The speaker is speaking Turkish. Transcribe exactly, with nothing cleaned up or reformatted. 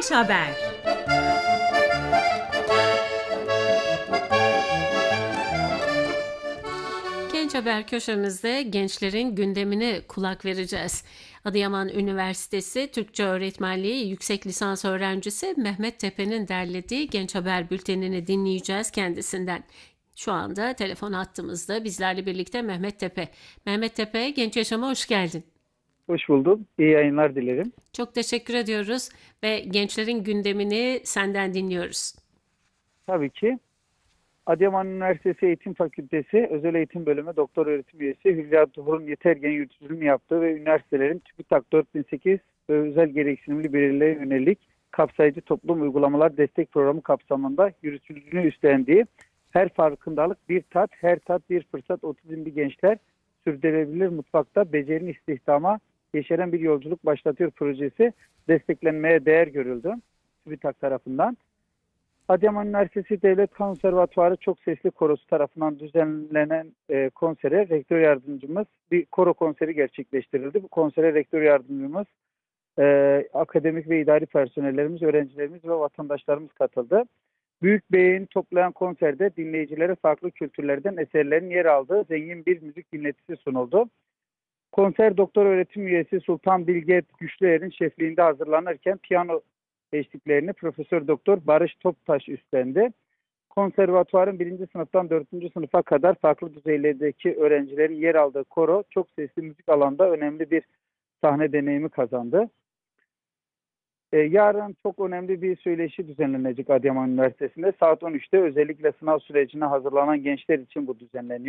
Genç Haber. Genç Haber köşemizde gençlerin gündemine kulak vereceğiz. Adıyaman Üniversitesi Türkçe Öğretmenliği yüksek lisans öğrencisi Mehmet Tepe'nin derlediği Genç Haber bültenini dinleyeceğiz kendisinden. Şu anda telefon hattımızda bizlerle birlikte Mehmet Tepe. Mehmet Tepe, Genç Yaşam'a hoş geldin. Hoş buldum. İyi yayınlar dilerim. Çok teşekkür ediyoruz ve gençlerin gündemini senden dinliyoruz. Tabii ki Adıyaman Üniversitesi Eğitim Fakültesi Özel Eğitim Bölümü Doktor Öğretim Üyesi Hülya Tuhur'un yetergen yürütücülüğünü yaptığı ve üniversitelerin TÜBİTAK dört bin sekiz ve özel gereksinimli bireylere yönelik kapsayıcı toplum uygulamalar destek programı kapsamında yürütücülüğünü üstlendiği Her Farkındalık Bir Tat, Her Tat Bir Fırsat otizmli gençler sürdürülebilir mutfakta becerini istihdama yeşeren bir yolculuk başlatıyor projesi desteklenmeye değer görüldü TÜBİTAK tarafından. Adıyaman Üniversitesi Devlet Konservatuvarı Çok Sesli Korosu tarafından düzenlenen e, konsere rektör yardımcımız bir koro konseri gerçekleştirildi. Bu konsere rektör yardımcımız, e, akademik ve idari personellerimiz, öğrencilerimiz ve vatandaşlarımız katıldı. Büyük beğeni toplayan konserde dinleyicilere farklı kültürlerden eserlerin yer aldığı zengin bir müzik dinletisi sunuldu. Konser doktor öğretim üyesi Sultan Bilge Güçlüer'in şefliğinde hazırlanırken piyano eşliklerini Profesör Doktor Barış Toptaş üstlendi. Konservatuvarın birinci sınıftan dördüncü sınıfa kadar farklı düzeylerdeki öğrencilerin yer aldığı koro çok sesli müzik alanında önemli bir sahne deneyimi kazandı. Ee, yarın çok önemli bir söyleşi düzenlenecek Adıyaman Üniversitesi'nde. Saat on üçte özellikle sınav sürecine hazırlanan gençler için bu düzenleniyor.